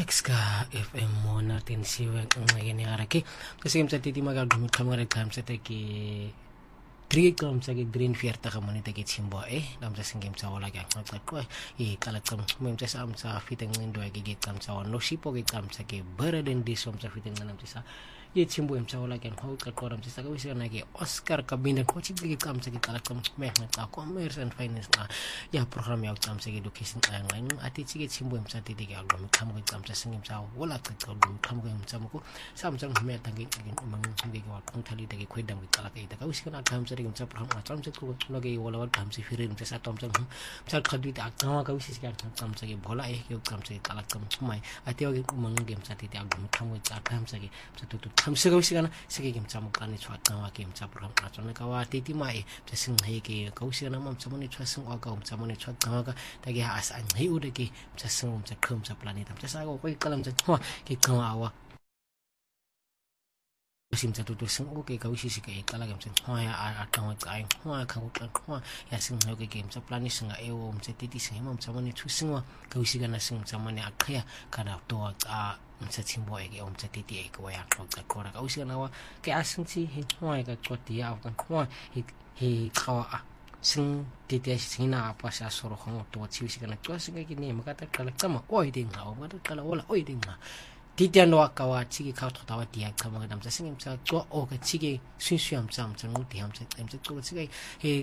Ska FM mo natin siwag ngayon yung araki kasi yung sa titi magagumit ka mga reklam sa teki 3 kam sa green fierta ka monita kit simbo dam sa singim sa wala ka ko kalat kam mo sa am sa fiteng ndo gigit kam sa no sipo git kam sa ke baraden disom sa fiteng nam sa yet simbo im sa wala kan ho ka koram sa ka wisi na ke Oscar kabina ko ci gigit kam sa kalat kam meh na ta commerce and finance na ya program ya kam sa education ang ati ci git simbo im sa titi ga gum kam git kam sa singim sa wala ka gum kam gum sa mo ko sam sam me tangi mang ngi ko kong thali de ko dam git kala ka ita ka wisi na kam sa ring sa program atam sa ko lagi wala wal kam sa firin sa atom sa khadwi ta ka ka wisi ka kam sa ke bola yo kam sa kala kam mai ati wa mang game sa titi gum kam git kam sa ke sa tu kamsa ka wisi kana sige game sa mo kan ni chwat na wa game sa program atam na ka wa titi mai sa sing he ke ka wisi na mam sa mo ni chwa sing wa ka sa mo ni chwat na ka ta ge as an he u de ke sa sing sa khum sa planet sa sa ko kalam sa wa ke ka wa sim sa tutu sing okay ka wisi ke kala game sa ya atang ka ai ka ko ya sing ho ke game sa planet sing e o sa titi sing mam sa mo ni chu sing wa ka wisi kana sing sa mo ni akya kana to sa chimbo e ke sa titi e ko ya ko ka wisi kana wa ke asing si he ka ko ti ya ka he ka sing titi sing na apa sa soro ko to chi wisi kana to sing ke ni makata kala kama oi ding ha makata kala wala oi ding ha 디디안도 아까와 치기 카우터 다와 디아 카마가 남자 생김자 또 오가 치기 순수함 잠잠 우디함 잠잠 또 치기 해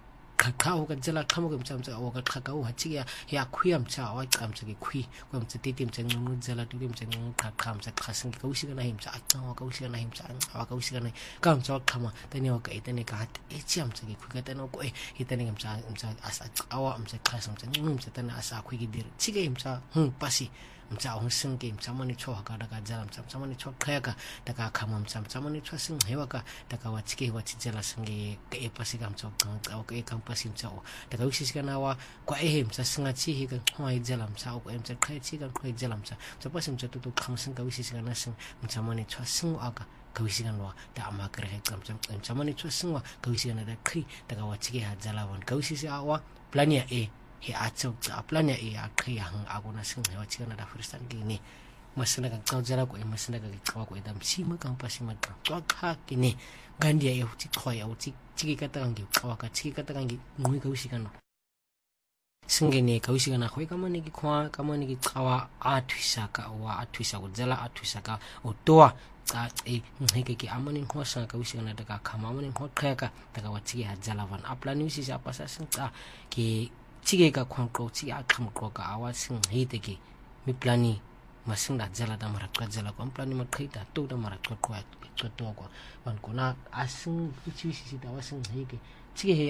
카카오가 zel라 카모가 잠잠 오가 카카오 하치기야 야 쿠이함 자 와 감자기 쿠이 그럼 저 디딤 쟁노 zel라 디딤 쟁노 카감자 카승 가우시가나 힘자 아까 가우시가나 힘자 아 가우시가나 감자 카마 때니와 까 이때니 가 에치함 저기 쿠가 때노 고 이때니 감자 아사 아와 암자 카승 쟁 때나 아사 쿠이기 디 치기 힘자 빠시 sa ong sing game samani cho ka daga jalam samani cho khaya ka daga khamam samani cho sing hewa ka daga wachike wachijala singe ke pasi kam cho ka ke kam pasi cho daga wisis kana wa ko ehem sa singa chi hi ka hoi jalam sa ko em sa khai chi ka khoi jalam sa pasim cha tu khang sing ka wisis kana sing samani cho sing aga ka wisis kana wa da ama kre kam samani cho sing wa ka wisis kana da khi daga wachike ha jalawan ka wisis awa plania he achok cha plania akhi hang agona sing he wachina da firstan gini masana ka kaujara ko masana ka kawa ko dam sima ka pasima ka ka kini gandia ya uti khoya uti chiki kata kangi kawa ka chiki kata kangi ngui ka usikana singene ka usikana khoi ka mani ki khwa ka mani ki kawa athwisa ka wa athwisa ko jala athwisa ka otoa ka ngeke ki amani khosa ka usikana da ka khama mani khokha ka daga wachiki ha jalawan aplani usi sa pasa sing ka ki 치게가 광고 치게 아kamko가 아와싱 헤데기 미플라니 마싱다 잘라다 마라까 잘라고 플라니 마크이다 또다 마라까 거야 또고 만고나 아싱 치시시다 와싱 헤게 치게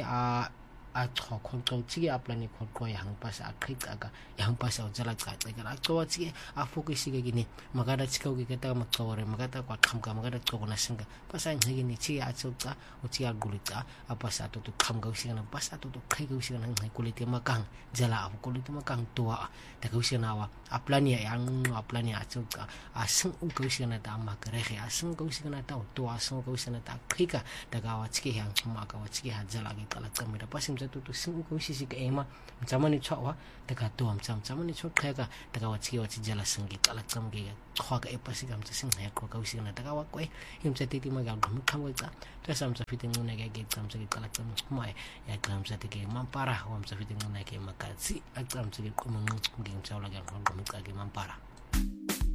초 콘콘 치게 아플라니 콘코야 항파사 아크이다가 양파사 잘라가 내가 아초와 치게 아포기시게 기니 마가다 치고게 게다가 막거래 마가다 과 감가 마가다 거고나 생가 파사 헤기니 치게 아초가 우치야 굴리다 아파사 또도 감가 시간은 파사 또도 크이고 시간은 굴리티 마강 잘라 굴리티 마강 또아 다가 시간아와 아플라니 양 아플라니 아초가 아승 우고 시간다 아마 그래 아승 고 시간다 또 아승 고 시간다 크이가 다가 와 치게 향 마가 와 치게 하잘라기 깔았답니다 파심 tu sing ko sisi ke ema jamani chwa daga to am jamani chwa khaga daga wachi jala sangi kala kam ge khwa ga epasi gam sing na ko ka usi na daga wa ko him sa titi ma ga gam kham ga ta sam sa fiting na ga ge kam sa kala kam mai ya kam sa tike mampara hom sa fiting na ke makasi akam sa ko mang ge chawla ga gam ka ge mampara